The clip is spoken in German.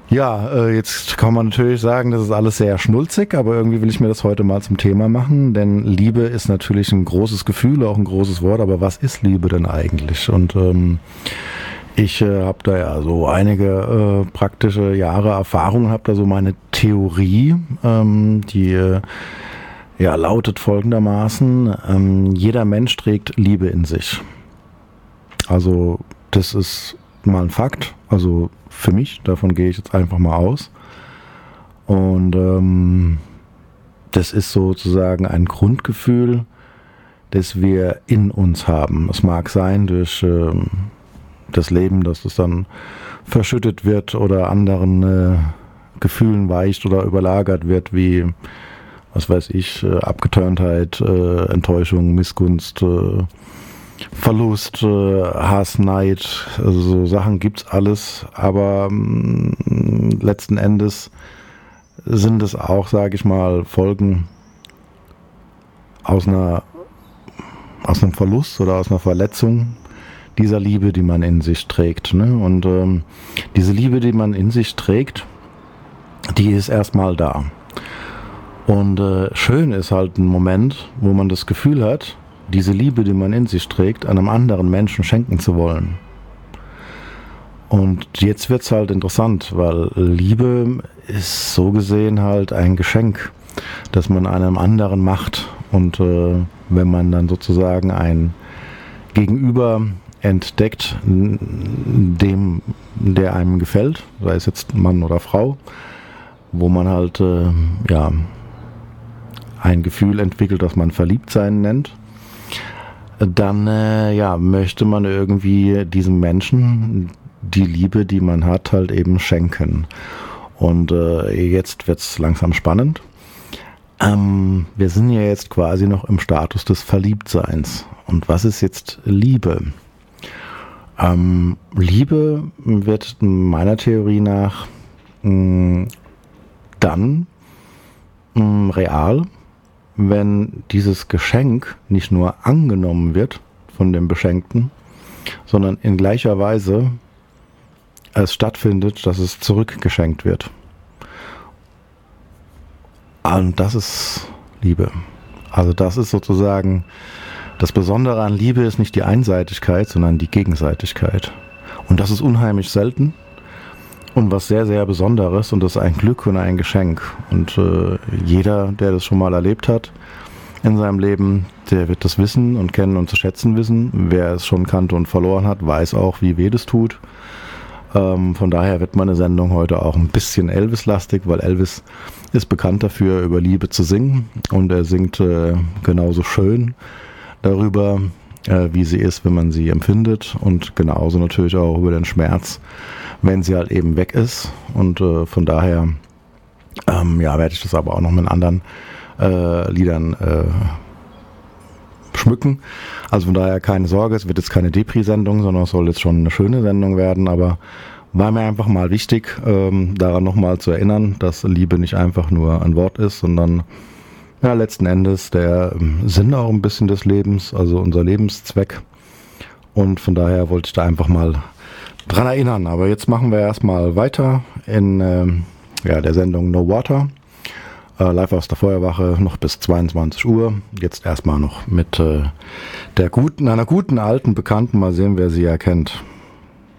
Ja, jetzt kann man natürlich sagen, das ist alles sehr schnulzig, aber irgendwie will ich mir das heute mal zum Thema machen, denn Liebe ist natürlich ein großes Gefühl, auch ein großes Wort, aber was ist Liebe denn eigentlich? Und ich habe da ja so einige praktische Jahre Erfahrung, habe da so meine Theorie, die ja lautet folgendermaßen: Jeder Mensch trägt Liebe in sich. Also das ist mal ein Fakt, also für mich, davon gehe ich jetzt einfach mal aus. Und das ist sozusagen ein Grundgefühl, das wir in uns haben. Es mag sein durch das Leben, dass es dann verschüttet wird oder anderen Gefühlen weicht oder überlagert wird, wie, was weiß ich, Abgeturntheit, Enttäuschung, Missgunst, Verlust, Hass, Neid, also so Sachen gibt's alles, aber letzten Endes sind es auch, sage ich mal, Folgen aus einem Verlust oder aus einer Verletzung dieser Liebe, die man in sich trägt. Ne? Und diese Liebe, die man in sich trägt, die ist erstmal da. Und schön ist halt ein Moment, wo man das Gefühl hat, diese Liebe, die man in sich trägt, einem anderen Menschen schenken zu wollen. Und jetzt wird's halt interessant, weil Liebe ist so gesehen halt ein Geschenk, das man einem anderen macht. Und wenn man dann sozusagen ein Gegenüber entdeckt, dem, der einem gefällt, sei es jetzt Mann oder Frau, wo man halt ja ein Gefühl entwickelt, das man Verliebtsein nennt, dann ja, möchte man irgendwie diesem Menschen die Liebe, die man hat, halt eben schenken. Und jetzt wird's langsam spannend. Wir sind ja jetzt quasi noch im Status des Verliebtseins. Und was ist jetzt Liebe? Liebe wird meiner Theorie nach dann real, wenn dieses Geschenk nicht nur angenommen wird von dem Beschenkten, sondern in gleicher Weise es stattfindet, dass es zurückgeschenkt wird. Und das ist Liebe. Also das ist sozusagen das Besondere an Liebe, ist nicht die Einseitigkeit, sondern die Gegenseitigkeit. Und das ist unheimlich selten und was sehr, sehr Besonderes, und das ist ein Glück und ein Geschenk. Und jeder, der das schon mal erlebt hat in seinem Leben, der wird das wissen und kennen und zu schätzen wissen. Wer es schon kannte und verloren hat, weiß auch, wie weh das tut. Von daher wird meine Sendung heute auch ein bisschen Elvis-lastig, weil Elvis ist bekannt dafür, über Liebe zu singen, und er singt genauso schön darüber, wie sie ist, wenn man sie empfindet, und genauso natürlich auch über den Schmerz, wenn sie halt eben weg ist. Und von daher ja, werde ich das aber auch noch mit anderen Liedern schmücken. Also von daher keine Sorge, es wird jetzt keine Depri-Sendung, sondern es soll jetzt schon eine schöne Sendung werden, aber war mir einfach mal wichtig, daran nochmal zu erinnern, dass Liebe nicht einfach nur ein Wort ist, sondern ja, letzten Endes der Sinn auch ein bisschen des Lebens, also unser Lebenszweck. Und von daher wollte ich da einfach mal dran erinnern. Aber jetzt machen wir erstmal weiter in ja, der Sendung No Water. Live aus der Feuerwache, noch bis 22 Uhr. Jetzt erstmal noch mit einer guten alten Bekannten. Mal sehen, wer sie erkennt.